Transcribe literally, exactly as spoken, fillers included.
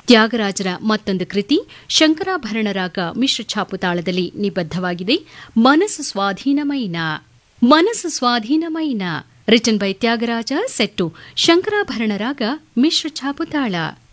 ತ್ಯಾಗರಾಜರ ಮತ್ತೊಂದು ಕೃತಿ ಶಂಕರಾಭರಣ ರಾಗ ಮಿಶ್ರ ಛಾಪು ತಾಳದಲ್ಲಿ ನಿಬದ್ಧವಾಗಿದೆ. ಮನಸ್ಸು ಸ್ವಾಧೀನಮೈನ ಮನಸ್ಸು ಸ್ವಾಧೀನಮೈನ written by Tyagaraja, set Shankarabharana ರಾಗ ಮಿಶ್ರ ಛಾಪು ತಾಳ.